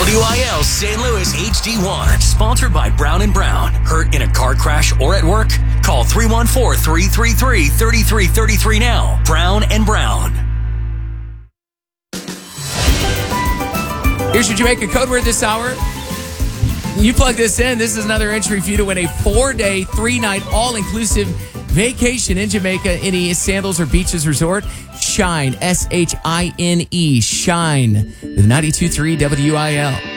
WIL St. Louis HD1. Sponsored by Brown & Brown. Hurt in a car crash or at work? Call 314-333-3333 now. Brown & Brown. Here's your Jamaica code word this hour. You plug this in. This is another entry for you to win a 4-day, 3-night, all-inclusive vacation in Jamaica, any Sandals or Beaches Resort. Shine, S-H-I-N-E, Shine, with 92.3 WIL.